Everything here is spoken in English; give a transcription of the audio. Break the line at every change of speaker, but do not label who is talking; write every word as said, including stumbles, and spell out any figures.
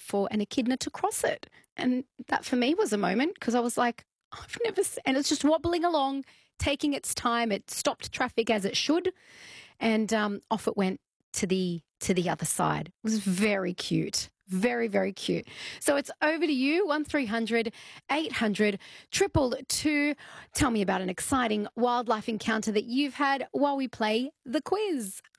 for an echidna to cross it. And that for me was a moment because I was like, I've never seen, and it's just wobbling along, taking its time. It stopped traffic as it should, and um, off it went to the to the other side. It was very cute. Very, very cute. So it's over to you, one three hundred eight hundred two two two. Tell me about an exciting wildlife encounter that you've had while we play the quiz.